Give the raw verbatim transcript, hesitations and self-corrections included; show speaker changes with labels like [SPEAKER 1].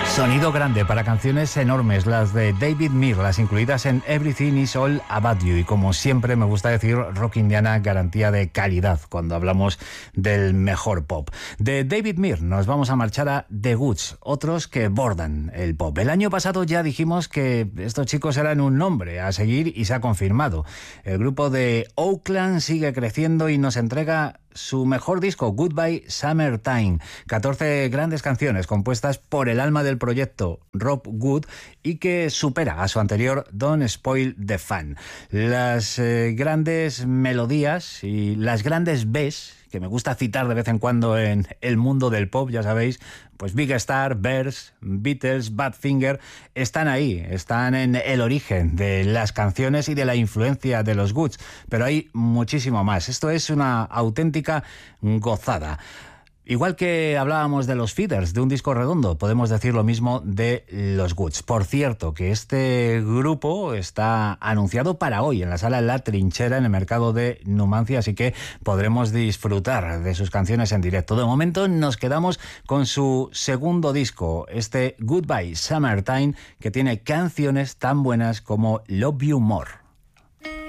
[SPEAKER 1] Sonido grande para canciones enormes, las de David Meir, las incluidas en Everything Is All About You. Y como siempre me gusta decir, Rock Indiana, garantía de calidad cuando hablamos del mejor pop. De David Meir nos vamos a marchar a The Goods, otros que bordan el pop. El año pasado ya dijimos que estos chicos eran un nombre a seguir y se ha confirmado. El grupo de Oakland sigue creciendo y nos entrega su mejor disco, Goodbye Summertime. catorce grandes canciones compuestas por el alma del proyecto, Rob Wood, y que supera a su anterior, Don't Spoil the Fun. Las eh, grandes melodías y las grandes Bs, que me gusta citar de vez en cuando en el mundo del pop, ya sabéis, pues Big Star, Bears, Beatles, Badfinger, están ahí, están en el origen de las canciones y de la influencia de los Goods, pero hay muchísimo más. Esto es una auténtica gozada. Igual que hablábamos de los Feeders, de un disco redondo, podemos decir lo mismo de los Goods. Por cierto, que este grupo está anunciado para hoy en la sala La Trinchera, en el mercado de Numancia, así que podremos disfrutar de sus canciones en directo. De momento nos quedamos con su segundo disco, este Goodbye Summertime, que tiene canciones tan buenas como Love You More.